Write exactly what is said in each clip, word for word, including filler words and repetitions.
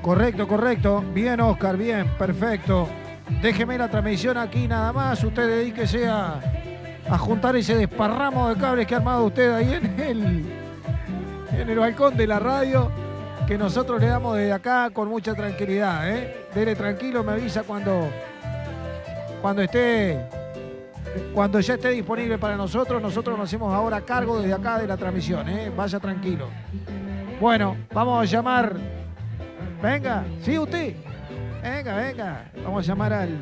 Correcto, correcto. Bien, Oscar, bien, perfecto. Déjeme la transmisión aquí nada más. Usted dedíquese a, a juntar ese desparramo de cables que ha armado usted ahí en el, en el balcón de la radio, que nosotros le damos desde acá con mucha tranquilidad, ¿eh? Dele tranquilo, me avisa cuando, cuando esté, cuando ya esté disponible para nosotros. Nosotros nos hacemos ahora cargo desde acá de la transmisión, ¿eh? Vaya tranquilo. Bueno, vamos a llamar. Venga, sí, usted. Venga, venga. Vamos a llamar al,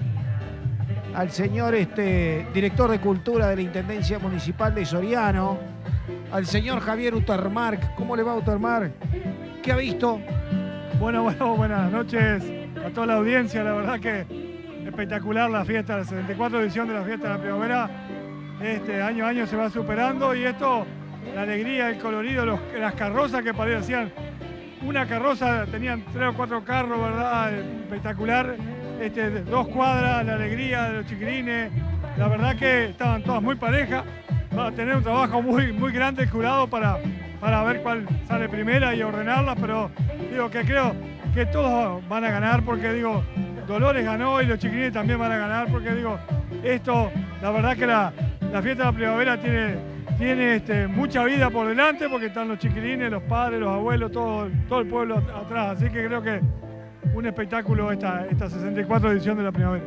al señor este, director de Cultura de la Intendencia Municipal de Soriano, al señor Javier Utermark. ¿Cómo le va, Utermark? ¿Qué ha visto? Bueno, bueno, buenas noches a toda la audiencia. La verdad que espectacular la fiesta, la setenta y cuatro edición de la fiesta de la primavera. Este año a año se va superando y esto, la alegría, el colorido, los, las carrozas que parecían una carroza, tenían tres o cuatro carros, ¿verdad? Espectacular. Este, dos cuadras, la alegría de los chiquilines. La verdad que estaban todas muy parejas. Va a tener un trabajo muy, muy grande el jurado para, para ver cuál sale primera y ordenarla, pero digo que creo que todos van a ganar porque digo, Dolores ganó y los chiquilines también van a ganar porque digo, esto, la verdad que la, la fiesta de la primavera tiene... Tiene este, mucha vida por delante porque están los chiquilines, los padres, los abuelos, todo, todo el pueblo atrás. Así que creo que un espectáculo esta, esta sesenta y cuatro edición de la primavera.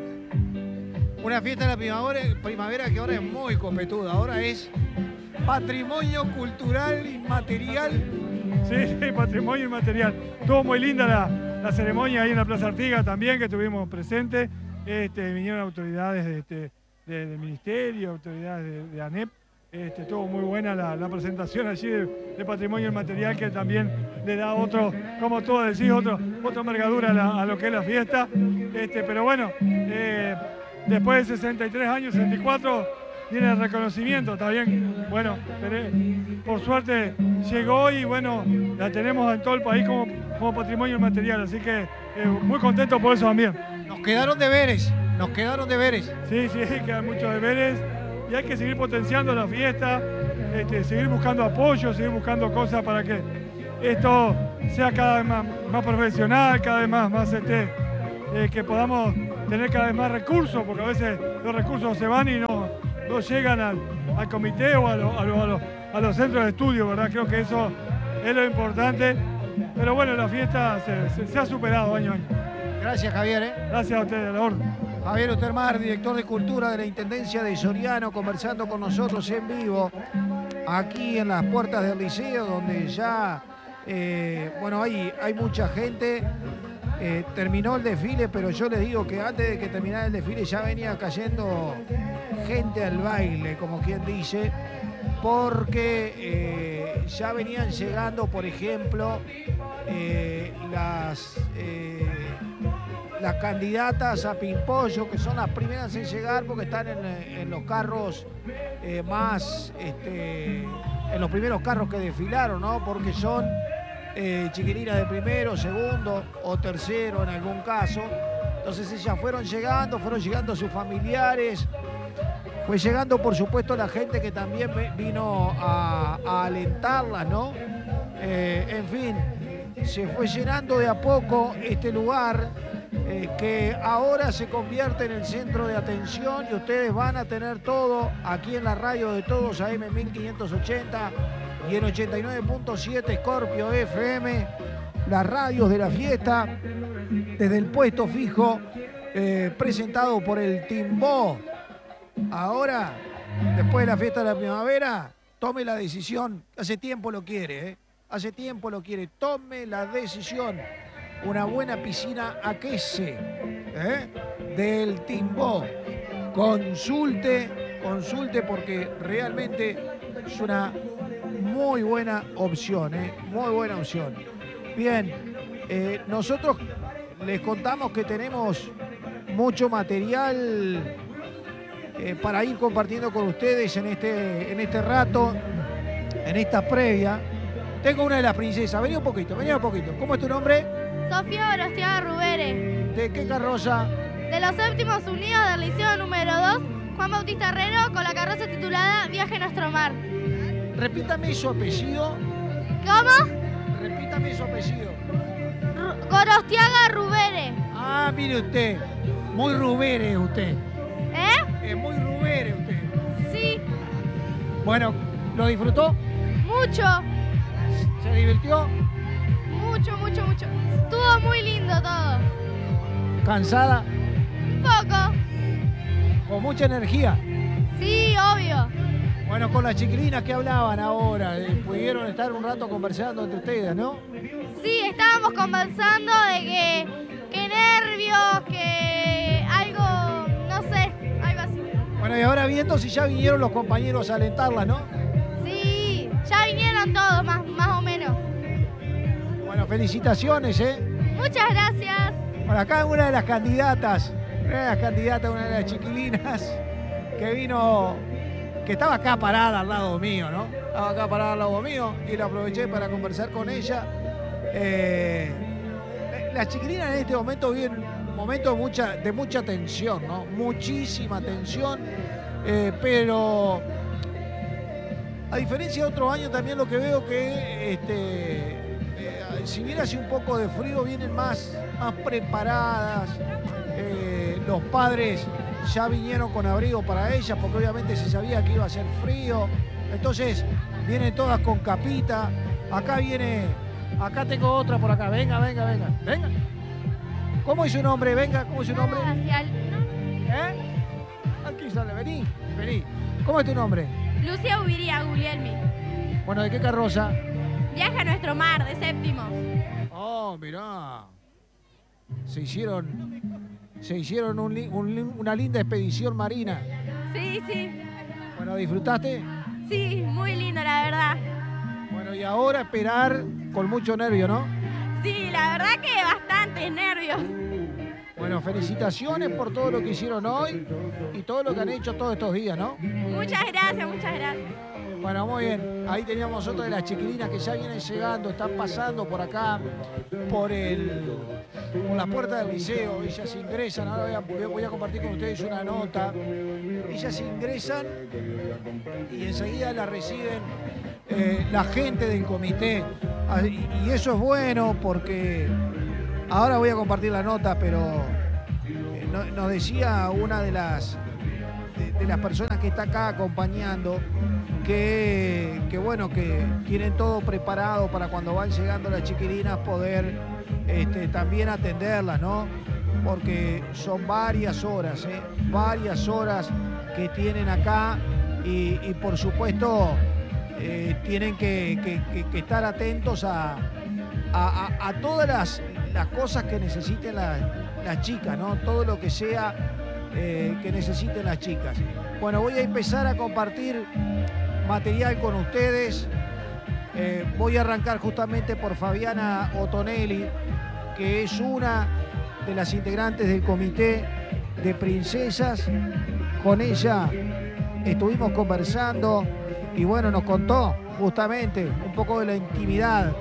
Una fiesta de la primavera, primavera que ahora es muy competuda. Ahora es patrimonio cultural inmaterial. Sí, sí, patrimonio inmaterial. Estuvo muy linda la, la ceremonia ahí en la Plaza Artigas también, que estuvimos presentes. Este, vinieron autoridades de, este, de, del ministerio, autoridades de, de ANEP. Este, estuvo muy buena la, la presentación allí de, de patrimonio inmaterial, que también le da otro, como tú decís, otro, otra envergadura a, la, a lo que es la fiesta. Este, pero bueno, eh, después de sesenta y tres años, sesenta y cuatro, viene el reconocimiento, está bien. Bueno, pero, por suerte llegó y bueno, la tenemos en todo el país como, como patrimonio inmaterial, así que eh, muy contento por eso también. Nos quedaron deberes, nos quedaron deberes. Sí, sí, quedan muchos deberes. Y hay que seguir potenciando la fiesta, este, seguir buscando apoyo, seguir buscando cosas para que esto sea cada vez más, más profesional, cada vez más, más este, eh, que podamos tener cada vez más recursos, porque a veces los recursos se van y no, no llegan al, al comité o a, lo, a, lo, a, lo, a los centros de estudio, ¿verdad? Creo que eso es lo importante. Pero bueno, la fiesta se, se, se ha superado año a año. Gracias, Javier. ¿eh? Gracias a ustedes, a la orden. Javier Utermark, director de Cultura de la Intendencia de Soriano, conversando con nosotros en vivo, aquí en las puertas del liceo, donde ya, eh, bueno, hay, hay mucha gente. Eh, terminó el desfile, pero yo les digo que antes de que terminara el desfile ya venía cayendo gente al baile, como quien dice, porque eh, ya venían llegando, por ejemplo, eh, las... Eh, las candidatas a Pimpollo, que son las primeras en llegar porque están en, en los carros eh, más, este, en los primeros carros que desfilaron, ¿no? Porque son eh, chiquilinas de primero, segundo o tercero en algún caso. Entonces ellas fueron llegando, fueron llegando sus familiares, fue llegando por supuesto la gente que también vino a, a alentarlas, ¿no? Eh, en fin, se fue llenando de a poco este lugar. Eh, que ahora se convierte en el centro de atención y ustedes van a tener todo aquí en la radio de todos, A M mil quinientos ochenta y en ochenta y nueve punto siete Scorpio F M, las radios de la fiesta, desde el puesto fijo, eh, presentado por el Timbó. Ahora, después de la fiesta de la primavera, tome la decisión, hace tiempo lo quiere, ¿eh? hace tiempo lo quiere, tome la decisión. Una buena piscina Aquese, ¿eh? del Timbó. Consulte, consulte porque realmente es una muy buena opción, ¿eh? muy buena opción. Bien, eh, nosotros les contamos que tenemos mucho material eh, para ir compartiendo con ustedes en este, en este rato, en esta previa. Tengo una de las princesas, vení un poquito, vení un poquito. ¿Cómo es tu nombre? Sofía Orostiaga Rubere. ¿De qué carroza? De los séptimos unidos del liceo número dos, Juan Bautista Herrero, con la carroza titulada Viaje a nuestro mar. Repítame su apellido. ¿Cómo? Repítame su apellido. Gorostiaga Rubere. Ah, mire usted, muy rubere usted. ¿Eh? Es muy rubere usted. Sí, Bueno, ¿lo disfrutó? mucho, ¿Se divirtió? mucho, mucho, mucho. Estuvo muy lindo todo. ¿Cansada? Un poco. ¿Con mucha energía? Sí, obvio. Bueno, con las chiquilinas que hablaban ahora, eh, pudieron estar un rato conversando entre ustedes, ¿no? Sí, estábamos conversando de que, que nervios, que algo, no sé, algo así. Bueno, y ahora viendo si ya vinieron los compañeros a alentarla, ¿no? Sí, ya vinieron todos, más, más o menos. Bueno, felicitaciones, ¿eh? Muchas gracias. Bueno, acá una de las candidatas, una de las candidatas, una de las chiquilinas que vino, que estaba acá parada al lado mío, ¿no? Estaba acá parada al lado mío y la aproveché para conversar con ella. Eh, las chiquilinas en este momento viven un momento de mucha, de mucha tensión, ¿no? Muchísima tensión, eh, pero a diferencia de otros años también lo que veo que este, eh, si bien hace un poco de frío, vienen más, más preparadas. Eh, los padres ya vinieron con abrigo para ellas porque obviamente se sabía que iba a ser frío. Entonces vienen todas con capita. Acá viene, acá tengo otra por acá. Venga, venga, venga, venga. ¿Cómo es su nombre? Venga, ¿cómo es su nombre? Hacia el- ¿Eh? Aquí sale, vení, vení. ¿Cómo es tu nombre? Lucia Ubiría, Guglielmi. Bueno, ¿de qué carroza? Viaja a nuestro mar de séptimos. Oh, mirá. Se hicieron, se hicieron un li- un li- una linda expedición marina. Sí, sí. Bueno, ¿disfrutaste? Sí, muy lindo, la verdad. Bueno, y ahora esperar con mucho nervio, ¿no? Sí, la verdad que bastantes nervios. Bueno, felicitaciones por todo lo que hicieron hoy y todo lo que han hecho todos estos días, ¿no? Muchas gracias, muchas gracias. Bueno, muy bien. Ahí teníamos otra de las chiquilinas que ya vienen llegando, están pasando por acá, por el, por la puerta del liceo. Ellas ingresan, ahora voy a, voy a compartir con ustedes una nota. Ellas ingresan y enseguida la reciben eh, la gente del comité. Ah, Y, y eso es bueno porque ahora voy a compartir la nota, pero eh, no- nos decía una de las, de, de las personas que está acá acompañando que, que bueno, que tienen todo preparado para cuando van llegando las chiquilinas poder este, también atenderlas, ¿no? Porque son varias horas, ¿eh? Varias horas que tienen acá y, y por supuesto eh, tienen que, que- que- que estar atentos a, a- a- a todas las, las cosas que necesiten las, las chicas, ¿no? Todo lo que sea eh, que necesiten las chicas. Bueno, voy a empezar a compartir material con ustedes. Eh, voy a arrancar justamente por Fabiana Otonelli, que es una de las integrantes del comité de princesas. Con ella estuvimos conversando y bueno, nos contó justamente un poco de la intimidad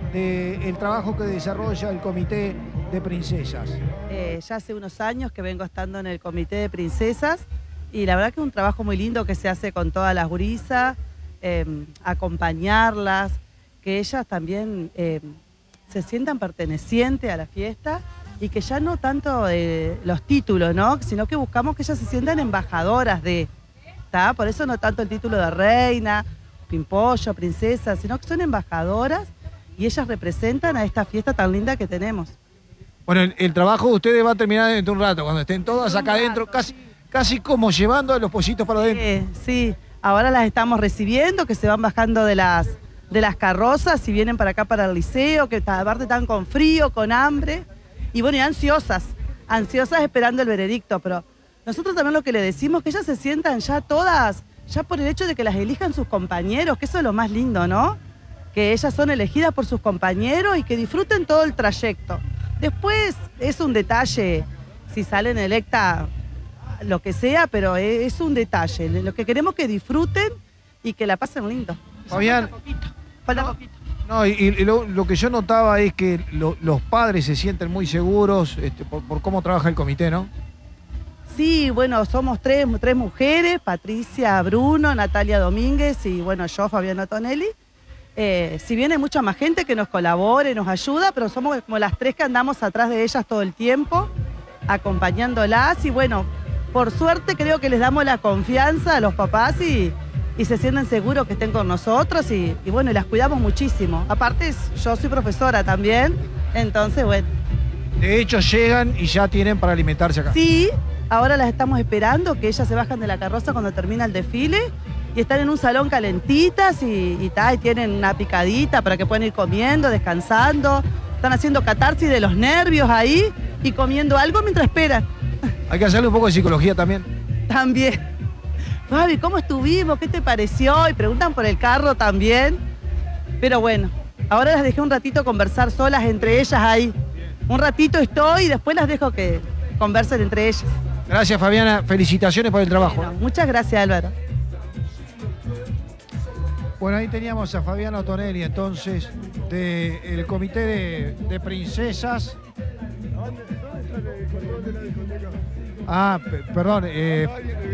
del trabajo que desarrolla el comité de princesas. Eh, ya hace unos años que vengo estando en el comité de princesas y la verdad que es un trabajo muy lindo que se hace con todas las gurisas, eh, acompañarlas, que ellas también eh, se sientan pertenecientes a la fiesta y que ya no tanto eh, los títulos, ¿no? Sino que buscamos que ellas se sientan embajadoras de, ¿tá? Por eso no tanto el título de reina, pimpollo, princesa, sino que son embajadoras y ellas representan a esta fiesta tan linda que tenemos. Bueno, el, el trabajo de ustedes va a terminar dentro de un rato, cuando estén todas Un acá adentro, rato, casi, casi como llevando a los pollitos para adentro. Eh, sí, ahora las estamos recibiendo, que se van bajando de las, de las carrozas y vienen para acá para el liceo, que ta- aparte están con frío, con hambre, y bueno, y ansiosas, ansiosas esperando el veredicto, pero nosotros también lo que le decimos es que ellas se sientan ya todas, ya por el hecho de que las elijan sus compañeros, que eso es lo más lindo, ¿no? Que ellas son elegidas por sus compañeros y que disfruten todo el trayecto. Después es un detalle, si salen electas, lo que sea, pero es un detalle. Lo que queremos es que disfruten y que la pasen lindo. Fabián, Falta poquito, falta no, poquito. no, y, y lo, lo que yo notaba es que lo- los padres se sienten muy seguros este, por, por cómo trabaja el comité, ¿no? Sí, bueno, somos tres, tres mujeres, Patricia Bruno, Natalia Domínguez y bueno, yo, Fabiana Tonelli. Eh, si bien hay mucha más gente que nos colabore, nos ayuda, pero somos como las tres que andamos atrás de ellas todo el tiempo, acompañándolas. Y bueno, por suerte creo que les damos la confianza a los papás y, y se sienten seguros que estén con nosotros y, y bueno, las cuidamos muchísimo. Aparte, yo soy profesora también, entonces bueno. De hecho, llegan y ya tienen para alimentarse acá. Sí, ahora las estamos esperando, que ellas se bajan de la carroza cuando termina el desfile y están en un salón calentitas y, y, ta, y tienen una picadita para que puedan ir comiendo, descansando. Están haciendo catarsis de los nervios ahí y comiendo algo mientras esperan. Hay que hacerle un poco de psicología también. También. Fabi, ¿cómo estuvimos? ¿Qué te pareció? Y preguntan por el carro también. Pero bueno, ahora las dejé un ratito conversar solas entre ellas ahí. Un ratito estoy y después las dejo que conversen entre ellas. Gracias, Fabiana. Felicitaciones por el trabajo. Bueno, muchas gracias, Álvaro. Bueno, ahí teníamos a Fabiana Otonelli, entonces, del comité de, de princesas. Ah, perdón. Eh,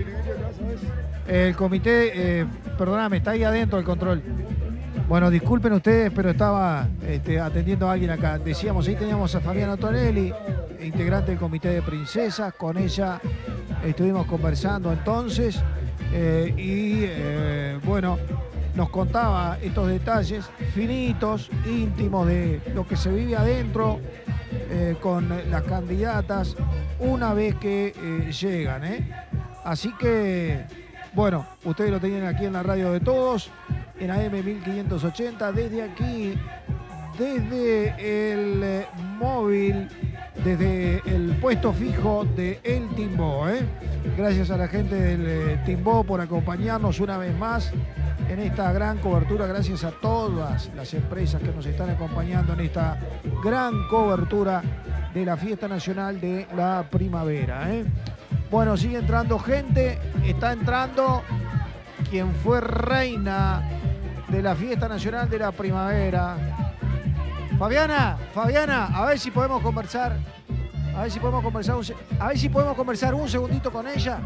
el comité, eh, perdóname, está ahí adentro el control. Bueno, disculpen ustedes, pero estaba este, atendiendo a alguien acá. Decíamos, ahí teníamos a Fabiana Otonelli, integrante del comité de princesas. Con ella estuvimos conversando entonces eh, y eh, bueno, nos contaba estos detalles finitos, íntimos de lo que se vive adentro eh, con las candidatas una vez que eh, llegan. ¿eh? Así que, bueno, ustedes lo tenían aquí en la radio de todos, en A M mil quinientos ochenta, desde aquí, desde el eh, móvil, desde el puesto fijo de El Timbó. ¿eh? Gracias a la gente del eh, Timbó por acompañarnos una vez más en esta gran cobertura. Gracias a todas las empresas que nos están acompañando en esta gran cobertura de la Fiesta Nacional de la Primavera. ¿eh? Bueno, sigue entrando gente, está entrando quien fue reina de la Fiesta Nacional de la Primavera. Fabiana, Fabiana, a ver si podemos conversar, a ver si podemos conversar, un, a ver si podemos conversar un segundito con ella.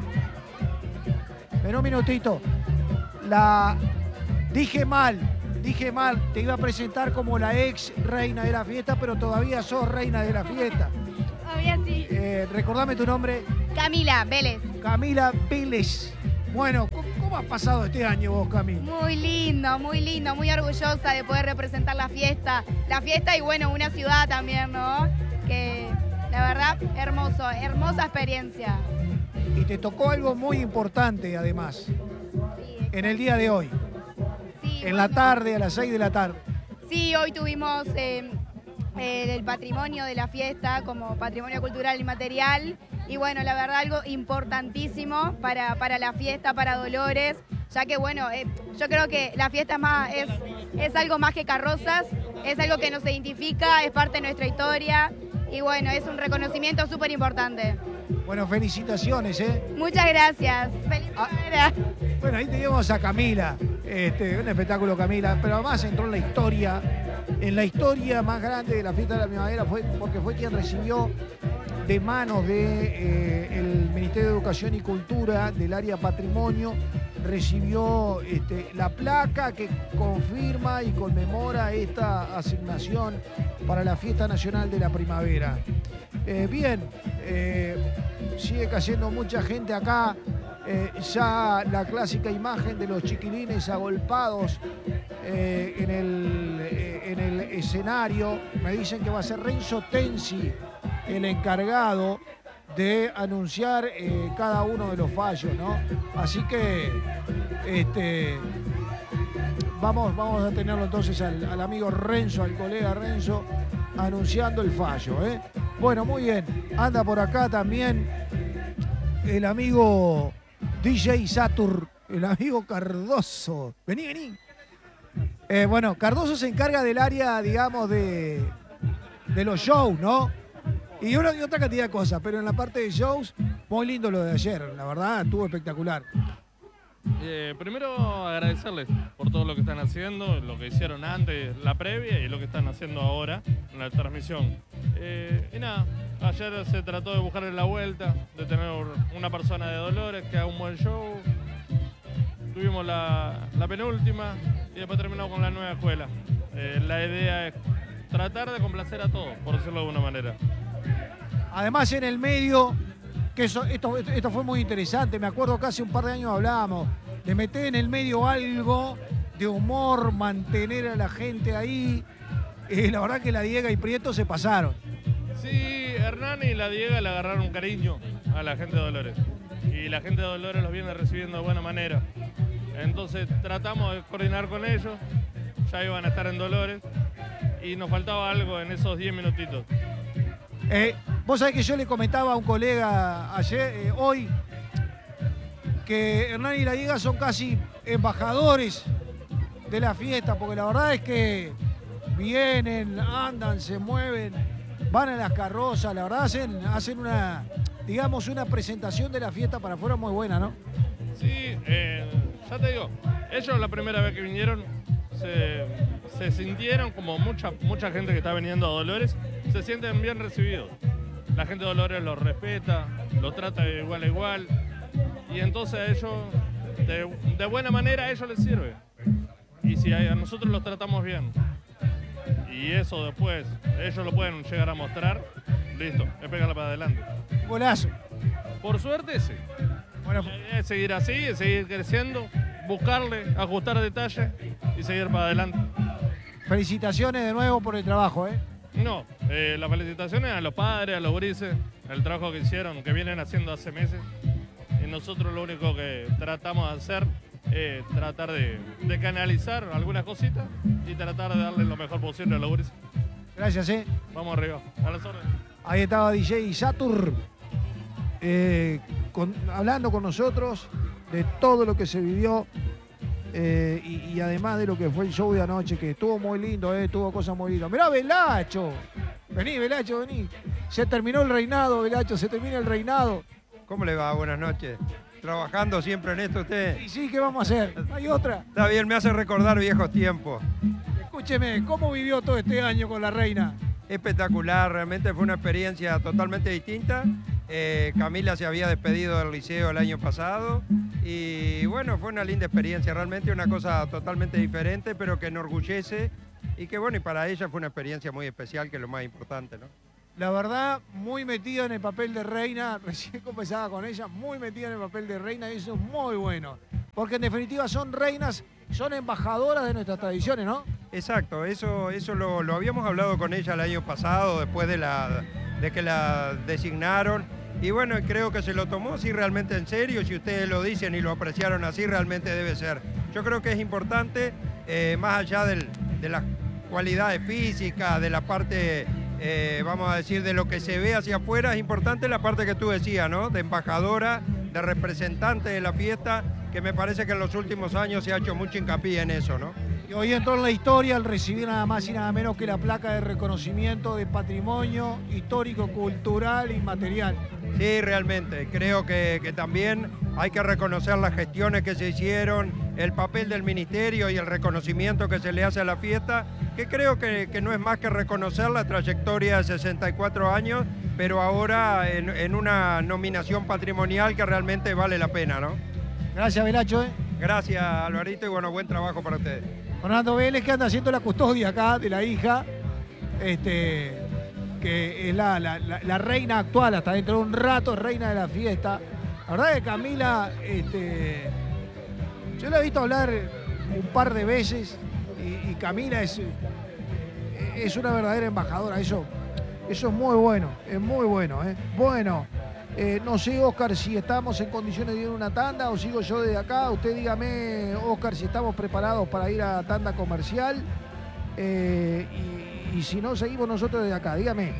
En un minutito. La dije mal, dije mal, te iba a presentar como la ex reina de la fiesta, pero todavía sos reina de la fiesta. Todavía sí. Eh, recordame tu nombre. Camila Vélez. Camila Vélez. Bueno, ¿cómo, ¿cómo has pasado este año vos, Camila? Muy lindo, muy lindo, muy orgullosa de poder representar la fiesta. La fiesta y bueno, una ciudad también, ¿no? Que la verdad, hermoso, hermosa experiencia. Y te tocó algo muy importante además, Sí, en el día de hoy, sí, en la bueno. tarde, a las seis de la tarde. Sí, hoy tuvimos eh, eh, el patrimonio de la fiesta como patrimonio cultural inmaterial y bueno, la verdad algo importantísimo para, para la fiesta, para Dolores, ya que bueno, eh, yo creo que la fiesta es, más, es, es algo más que carrozas, es algo que nos identifica, es parte de nuestra historia y bueno, es un reconocimiento súper importante. Bueno, felicitaciones, ¿eh? Muchas gracias. Feliz Ah. primavera. Bueno, ahí teníamos a Camila, este, un espectáculo Camila, pero además entró en la historia, en la historia más grande de la Fiesta de la Primavera, fue porque fue quien recibió de manos del de, eh, Ministerio de Educación y Cultura del área Patrimonio, recibió este, la placa que confirma y conmemora esta asignación para la Fiesta Nacional de la Primavera. Eh, bien, eh, sigue cayendo mucha gente acá. Eh, ya la clásica imagen de los chiquilines agolpados eh, en, el, eh, en el escenario. Me dicen que va a ser Renzo Tensi el encargado de anunciar eh, cada uno de los fallos, ¿no? Así que este, vamos, vamos a tenerlo entonces al, al amigo Renzo, al colega Renzo, anunciando el fallo, ¿eh? Bueno, muy bien. Anda por acá también el amigo D J Satur, el amigo Cardoso. Vení, vení. Eh, bueno, Cardoso se encarga del área, digamos, de, de los shows, ¿no? Y una y otra cantidad de cosas, pero en la parte de shows, muy lindo lo de ayer, la verdad, estuvo espectacular. Eh, primero agradecerles por todo lo que están haciendo, lo que hicieron antes, la previa y lo que están haciendo ahora en la transmisión. Eh, y nada, ayer se trató de buscarle la vuelta, de tener una persona de Dolores que haga un buen show. Tuvimos la, la penúltima y después terminamos con la nueva escuela. Eh, la idea es tratar de complacer a todos, por decirlo de alguna manera. Además, en el medio, que eso, esto, esto fue muy interesante, me acuerdo que hace un par de años hablábamos, de meter en el medio algo de humor, mantener a la gente ahí. Eh, la verdad que la Diega y Prieto se pasaron. Sí, Hernán y la Diega le agarraron un cariño a la gente de Dolores. Y la gente de Dolores los viene recibiendo de buena manera. Entonces tratamos de coordinar con ellos, ya iban a estar en Dolores, y nos faltaba algo en esos diez minutitos. Eh, vos sabés que yo le comentaba a un colega ayer, eh, hoy, que Hernán y la Diega son casi embajadores de la fiesta, porque la verdad es que vienen, andan, se mueven, van a las carrozas, la verdad hacen, hacen una, digamos, una presentación de la fiesta para afuera muy buena, ¿no? Sí, eh, ya te digo, ellos la primera vez que vinieron se, se sintieron como mucha, mucha gente que está viniendo a Dolores, se sienten bien recibidos. La gente de Dolores los respeta, los trata de igual a igual, y entonces a ellos, de, de buena manera, a ellos les sirve. Y si a nosotros los tratamos bien, y eso después ellos lo pueden llegar a mostrar, listo, es pegarla para adelante. Golazo. Por suerte, sí. Bueno, es seguir así, es seguir creciendo, buscarle, ajustar detalles y seguir para adelante. Felicitaciones de nuevo por el trabajo, ¿eh? No, eh, las felicitaciones a los padres, a los grises, el trabajo que hicieron, que vienen haciendo hace meses. Y nosotros lo único que tratamos de hacer es tratar de, de canalizar algunas cositas y tratar de darle lo mejor posible a los grises. Gracias, ¿eh? Vamos arriba, a las órdenes. Ahí estaba D J Satur eh, con, hablando con nosotros de todo lo que se vivió eh, y, y además de lo que fue el show de anoche, que estuvo muy lindo, eh, tuvo cosas muy lindas. Mirá, Velacho. Vení, Velacho, vení. Se terminó el reinado, Velacho, se termina el reinado. ¿Cómo le va? Buenas noches. ¿Trabajando siempre en esto usted? Sí, sí, ¿qué vamos a hacer? ¿Hay otra? Está bien, me hace recordar viejos tiempos. Escúcheme, ¿cómo vivió todo este año con la reina? Espectacular, realmente fue una experiencia totalmente distinta. Eh, Camila se había despedido del liceo el año pasado y bueno, fue una linda experiencia, realmente una cosa totalmente diferente, pero que enorgullece y que bueno, y para ella fue una experiencia muy especial, que es lo más importante, ¿no? La verdad, muy metida en el papel de reina, recién conversaba con ella, muy metida en el papel de reina y eso es muy bueno, porque en definitiva son reinas, son embajadoras de nuestras tradiciones, ¿no? Exacto, eso, eso lo, lo habíamos hablado con ella el año pasado, después de, la, de que la designaron, y bueno, creo que se lo tomó así realmente en serio, si ustedes lo dicen y lo apreciaron así, realmente debe ser. Yo creo que es importante, eh, más allá del, de las cualidades físicas, de la parte... Eh, vamos a decir, de lo que se ve hacia afuera, es importante la parte que tú decías, ¿no? De embajadora, de representante de la fiesta, que me parece que en los últimos años se ha hecho mucho hincapié en eso, ¿no? Y hoy entró en la historia al recibir nada más y nada menos que la placa de reconocimiento de patrimonio histórico, cultural e inmaterial. Sí, realmente, creo que, que también hay que reconocer las gestiones que se hicieron, el papel del ministerio y el reconocimiento que se le hace a la fiesta, que creo que, que no es más que reconocer la trayectoria de sesenta y cuatro años, pero ahora en, en una nominación patrimonial que realmente vale la pena, ¿no? Gracias, Velacho, ¿eh? Gracias, Alvarito, y bueno, buen trabajo para ustedes. Fernando Vélez, que anda haciendo la custodia acá de la hija, este, que es la, la, la, la reina actual, hasta dentro de un rato, reina de la fiesta. La verdad que Camila, este, yo la he visto hablar un par de veces y, y Camila es, es una verdadera embajadora, eso, eso es muy bueno, es muy bueno, ¿eh? Bueno. Eh, no sé, Oscar, si estamos en condiciones de ir a una tanda o sigo yo desde acá. Usted dígame, Oscar, si estamos preparados para ir a tanda comercial eh, y, y si no, seguimos nosotros desde acá. Dígame.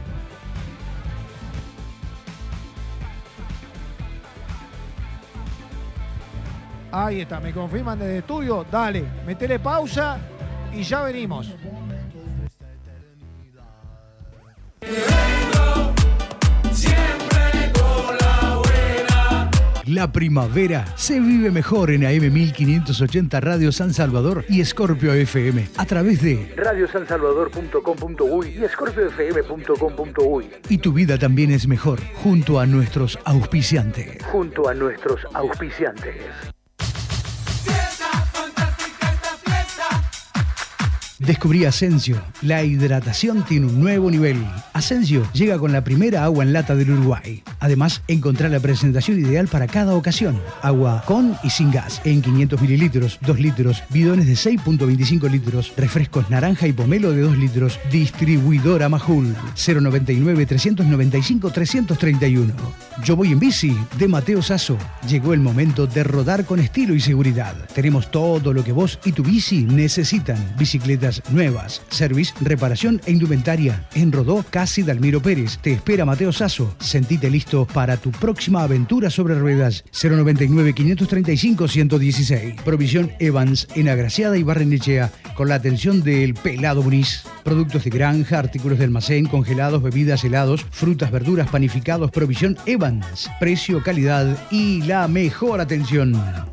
Ahí está, me confirman desde estudio. Dale, metele pausa y ya venimos. La primavera se vive mejor en A M mil quinientos ochenta Radio San Salvador y Scorpio F M a través de radio san salvador punto com punto uy y scorpio f m punto com punto uy. Y tu vida también es mejor junto a nuestros auspiciantes. Junto a nuestros auspiciantes. Descubrí Asensio. La hidratación tiene un nuevo nivel. Asensio llega con la primera agua en lata del Uruguay. Además, encontrá la presentación ideal para cada ocasión. Agua con y sin gas, en quinientos mililitros, dos litros, bidones de seis punto veinticinco litros, refrescos naranja y pomelo de dos litros. Distribuidora Majul. cero noventa y nueve, trescientos noventa y cinco, trescientos treinta y uno. Yo voy en bici, de Mateo Sasso. Llegó el momento de rodar con estilo y seguridad. Tenemos todo lo que vos y tu bici necesitan. Bicicletas nuevas, service, reparación e indumentaria. En Rodó, casi Dalmiro Pérez. Te espera Mateo Sasso. Sentite listo para tu próxima aventura sobre ruedas. cero noventa y nueve, quinientos treinta y cinco, ciento dieciséis. Provisión Evans en Agraciada y Barrenechea, con la atención del Pelado Muniz. Productos de granja, artículos de almacén, congelados, bebidas, helados, frutas, verduras, panificados. Provisión Evans. Precio, calidad y la mejor atención.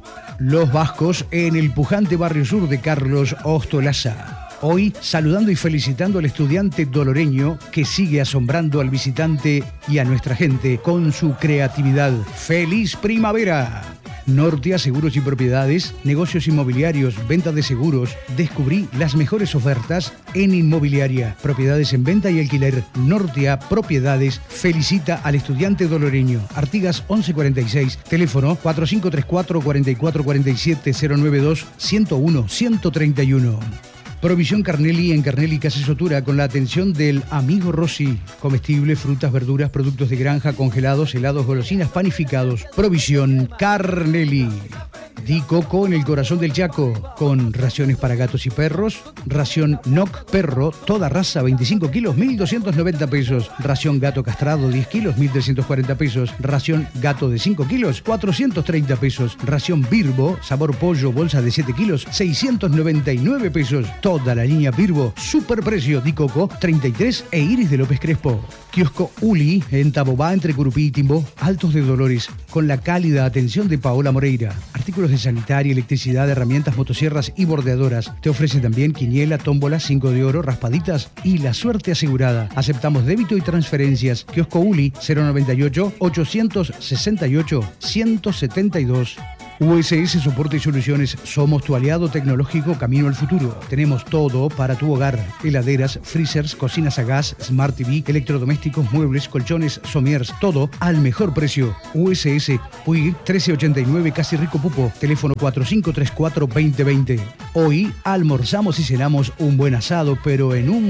Los Vascos en el pujante barrio sur de Carlos Ostolaza. Hoy saludando y felicitando al estudiante doloreño que sigue asombrando al visitante y a nuestra gente con su creatividad. ¡Feliz primavera! Nortia Seguros y Propiedades, negocios inmobiliarios, venta de seguros. Descubrí las mejores ofertas en inmobiliaria. Propiedades en venta y alquiler. Nortia Propiedades felicita al estudiante doloreño. Artigas once cuarenta y seis, teléfono cuatro cinco tres cuatro, cuatro cuatro cuatro siete, cero nueve dos, ciento uno, ciento treinta y uno. Provisión Carnelli en Carnelli Casa Sotura con la atención del amigo Rossi. Comestibles, frutas, verduras, productos de granja, congelados, helados, golosinas, panificados. Provisión Carnelli. Di Coco en el corazón del Chaco, con raciones para gatos y perros. Ración N O C Perro, toda raza, veinticinco kilos, mil doscientos noventa pesos. Ración Gato Castrado, diez kilos, mil trescientos cuarenta pesos. Ración Gato de cinco kilos, cuatrocientos treinta pesos. Ración Birbo, sabor pollo, bolsa de siete kilos, seiscientos noventa y nueve pesos. Toda la línea Birbo, super precio. Di Coco, treinta y tres e Iris de López Crespo. Kiosco Uli en Tabobá, entre Curupí y Timbó, Altos de Dolores, con la cálida atención de Paola Moreira. Artículos de sanitaria, electricidad, herramientas, motosierras y bordeadoras. Te ofrece también quiniela, tómbola, cinco de oro, raspaditas y la suerte asegurada. Aceptamos débito y transferencias. Kiosco Uli, cero noventa y ocho, ochocientos sesenta y ocho, ciento setenta y dos. U S S Soporte y Soluciones, somos tu aliado tecnológico camino al futuro. Tenemos todo para tu hogar: heladeras, freezers, cocinas a gas, Smart T V, electrodomésticos, muebles, colchones, somiers, todo al mejor precio. U S S Puig trece ochenta y nueve, Casi Rico Pupo, teléfono cuatro cinco tres cuatro, veinte veinte. Hoy almorzamos y cenamos un buen asado, pero en un